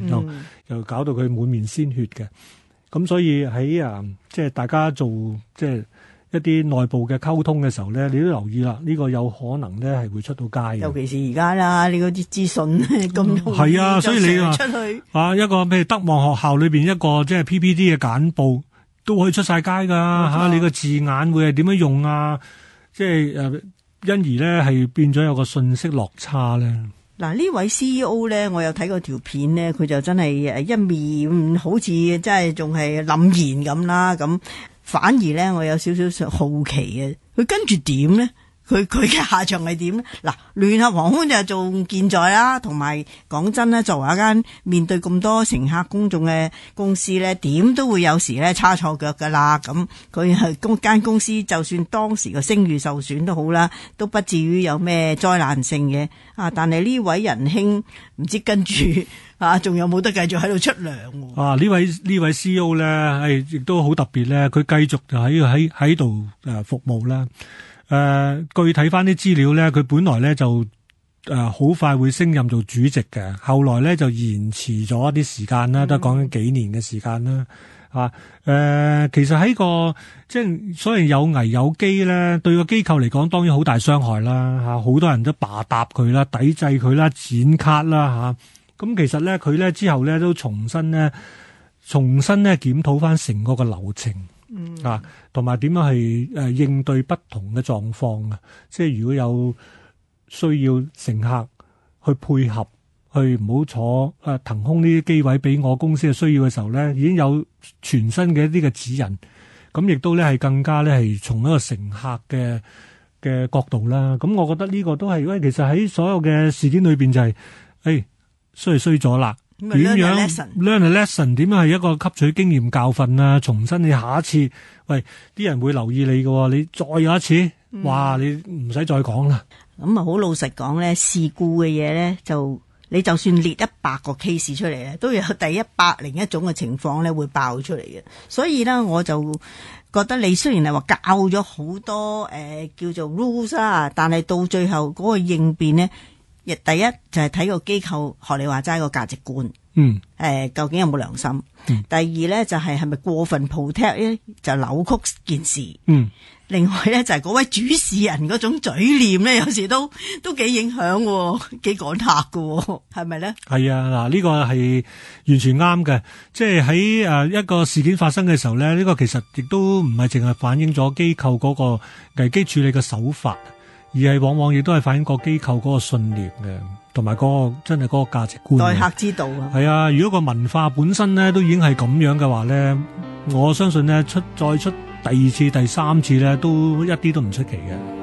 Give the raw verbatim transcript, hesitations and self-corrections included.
又又搞到佢滿面鮮血嘅。咁所以喺啊，即係大家做即係一啲內部嘅溝通嘅時候咧，你都留意啦，呢個有可能咧係會出到街嘅。 尤其是而家啦，你嗰啲資訊咁係啊，所以你話出去啊一個譬如德望學校裏邊一個即係 P P T 嘅簡報都可以出晒街㗎嚇，你個字眼會係點樣用啊？即係誒，因而咧係變咗有個信息落差咧。 嗱，呢位 C E O 咧，我有睇過條片咧，佢就真係誒一面好似真係仲係凜然咁啦，咁反而咧我有少少好奇嘅，佢跟住點咧？佢佢嘅下場係點咧？嗱，聯合航空就仲健在啦，同埋講真咧，作為一間面對咁多乘客公眾嘅公司咧，點都會有時咧差錯腳噶啦。咁佢係公間公司，就算當時個聲譽受損都好啦，都不至於有咩災難性嘅。啊，但係呢位仁兄唔知跟住啊，仲有冇得繼續喺度出糧？ 啊，呢位呢位 C E O 咧，係亦都好特別咧，佢繼續就喺喺喺度誒服務啦。誒、呃，據睇翻啲資料咧，佢本來咧就誒好、呃、快會升任做主席嘅，後來咧就延遲咗一啲時間啦，都講緊幾年嘅時間啦。啊，誒、呃，其實喺個即係所謂有危有機咧，對個機構嚟講當然好大傷害啦。吓、啊，好多人都罷搭佢啦，抵制佢啦，剪卡啦吓。咁、啊、其實咧，佢咧之後咧都重新咧，重新咧檢討翻成個個流程。嗯啊，同埋點樣係誒應對不同嘅狀況啊？即係如果有需要乘客去配合，去唔好坐誒騰空呢啲機位俾我公司嘅需要嘅時候咧，已經有全新嘅一啲嘅指引。咁亦都咧係更加咧係從一個乘客嘅嘅角度啦。咁我覺得呢個都係，喂，其實喺所有嘅事件裏邊就係、是，誒衰係衰咗啦。點樣 learn a lesson？ 點樣係一個吸取經驗教訓啊？重新你下一次，喂，啲人會留意你嘅，你再有一次，嗯、哇，你唔使再講啦。 咁啊，好老實講咧，事故嘅嘢咧，就你就算列一百個 case 出嚟咧，都有第一百零一種嘅情況咧會爆出嚟嘅。所以咧，我就覺得你雖然係話教咗好多誒、呃、叫做 rules 啊，但係到最後嗰個應變咧。第一就係睇個機構學你話齋個價值觀，嗯，誒、呃，究竟有冇良心？嗯、第二咧就係係咪過分 protect 咧，就扭曲件事，嗯。另外咧就係、是、嗰位主事人嗰種嘴臉咧，有時都都幾影響，幾趕客㗎，係咪咧？係啊，嗱，呢個係完全啱嘅，即係喺誒一個事件發生嘅時候咧，呢、這個其實亦都唔係淨係反映咗機構嗰個危機處理嘅手法。而係往往亦都係反映個機構嗰個信念嘅，同埋嗰個真係嗰個價值觀。 待客之道啊！ 係啊，如果個文化本身咧都已經係咁樣嘅話咧，我相信咧出再出第二次、第三次咧都一啲都唔出奇嘅。